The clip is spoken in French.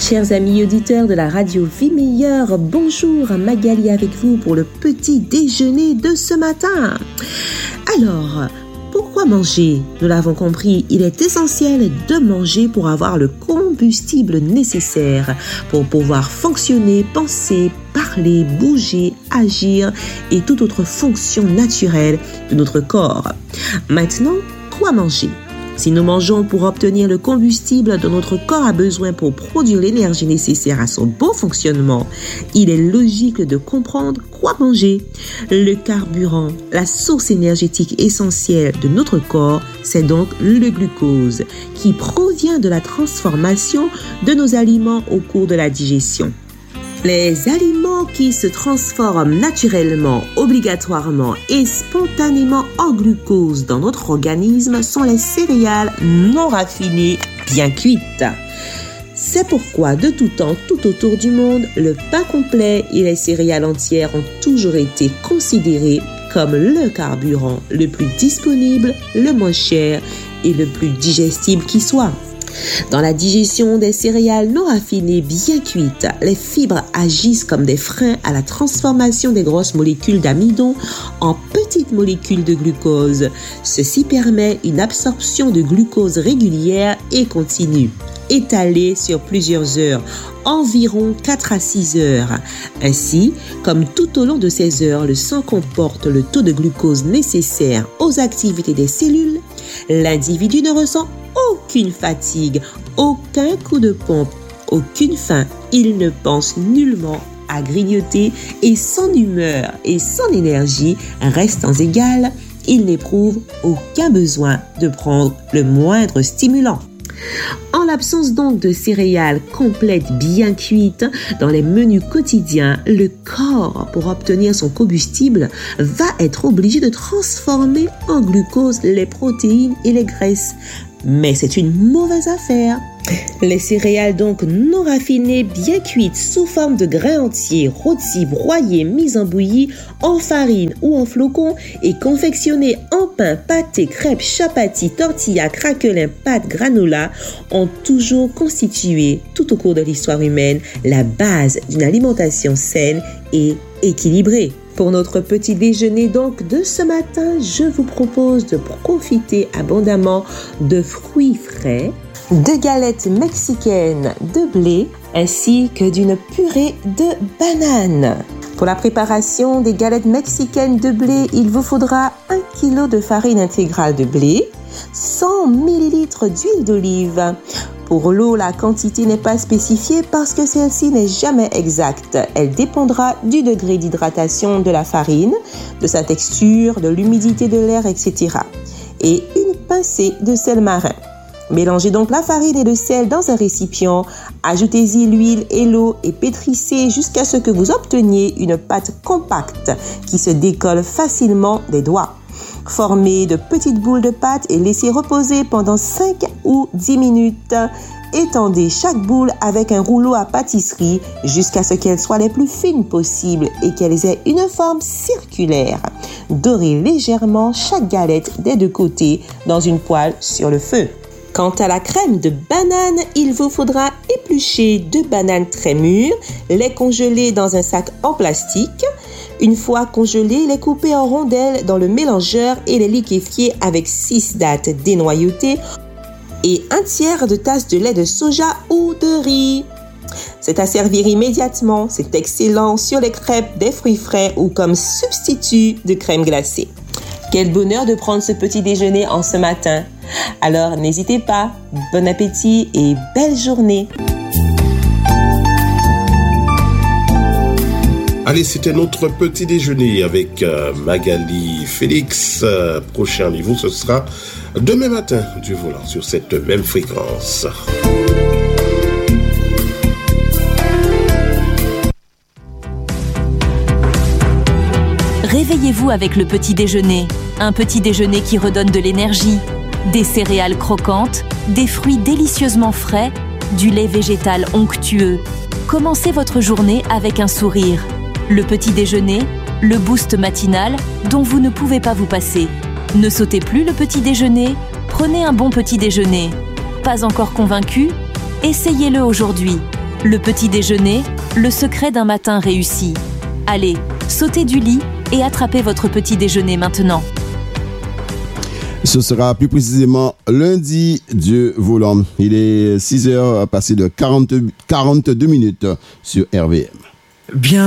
Chers amis auditeurs de la radio Vie Meilleure, bonjour, Magali avec vous pour le petit déjeuner de ce matin. Alors, pourquoi manger? Nous l'avons compris, il est essentiel de manger pour avoir le combustible nécessaire pour pouvoir fonctionner, penser, parler, bouger, agir et toute autre fonction naturelle de notre corps. Maintenant, quoi manger? Si nous mangeons pour obtenir le combustible dont notre corps a besoin pour produire l'énergie nécessaire à son bon fonctionnement, il est logique de comprendre quoi manger. Le carburant, la source énergétique essentielle de notre corps, c'est donc le glucose, qui provient de la transformation de nos aliments au cours de la digestion. Les aliments qui se transforment naturellement, obligatoirement et spontanément en glucose dans notre organisme sont les céréales non raffinées bien cuites. C'est pourquoi de tout temps, tout autour du monde, le pain complet et les céréales entières ont toujours été considérés comme le carburant le plus disponible, le moins cher et le plus digestible qui soit. Dans la digestion des céréales non raffinées bien cuites, les fibres agissent comme des freins à la transformation des grosses molécules d'amidon en petites molécules de glucose. Ceci permet une absorption de glucose régulière et continue, étalée sur plusieurs heures, environ 4 à 6 heures. Ainsi, comme tout au long de ces heures, le sang comporte le taux de glucose nécessaire aux activités des cellules, l'individu ne ressent aucune fatigue, aucun coup de pompe, aucune faim. Il ne pense nullement à grignoter et son humeur et son énergie restant égales. Il n'éprouve aucun besoin de prendre le moindre stimulant. En l'absence donc de céréales complètes bien cuites dans les menus quotidiens, le corps, pour obtenir son combustible, va être obligé de transformer en glucose les protéines et les graisses. Mais c'est une mauvaise affaire. Les céréales donc non raffinées, bien cuites sous forme de grains entiers, rôtis, broyés, mis en bouillie, en farine ou en flocons et confectionnés en pain, pâté, crêpes, chapati, tortilla, craquelin, pâte, granola ont toujours constitué, tout au cours de l'histoire humaine, la base d'une alimentation saine et équilibrée. Pour notre petit déjeuner donc de ce matin, je vous propose de profiter abondamment de fruits frais, de galettes mexicaines de blé ainsi que d'une purée de bananes. Pour la préparation des galettes mexicaines de blé, il vous faudra 1 kg de farine intégrale de blé, 100 ml d'huile d'olive. Pour l'eau, la quantité n'est pas spécifiée parce que celle-ci n'est jamais exacte. Elle dépendra du degré d'hydratation de la farine, de sa texture, de l'humidité de l'air, etc. Et une pincée de sel marin. Mélangez donc la farine et le sel dans un récipient, ajoutez-y l'huile et l'eau et pétrissez jusqu'à ce que vous obteniez une pâte compacte qui se décolle facilement des doigts. Formez de petites boules de pâte et laissez reposer pendant 5 ou 10 minutes. Étendez chaque boule avec un rouleau à pâtisserie jusqu'à ce qu'elles soient les plus fines possibles et qu'elles aient une forme circulaire. Dorez légèrement chaque galette des deux côtés dans une poêle sur le feu. Quant à la crème de banane, il vous faudra éplucher 2 bananes très mûres, les congeler dans un sac en plastique. Une fois congelées, les couper en rondelles dans le mélangeur et les liquéfier avec 6 dattes dénoyautées et 1/3 de tasse de lait de soja ou de riz. C'est à servir immédiatement. C'est excellent sur les crêpes, des fruits frais ou comme substitut de crème glacée. Quel bonheur de prendre ce petit déjeuner en ce matin. Alors n'hésitez pas. Bon appétit et belle journée. Allez, c'était notre petit déjeuner avec Magali Félix. Prochain rendez-vous, ce sera demain matin du volant sur cette même fréquence. Réveillez-vous avec le petit déjeuner. Un petit déjeuner qui redonne de l'énergie. Des céréales croquantes, des fruits délicieusement frais, du lait végétal onctueux. Commencez votre journée avec un sourire. Le petit déjeuner, le boost matinal dont vous ne pouvez pas vous passer. Ne sautez plus le petit déjeuner, prenez un bon petit déjeuner. Pas encore convaincu ? Essayez-le aujourd'hui. Le petit déjeuner, le secret d'un matin réussi. Allez, sautez du lit et attrapez votre petit déjeuner maintenant. Ce sera plus précisément lundi, Dieu voulant. Il est 6h passé de 42 minutes sur RVM. Bien.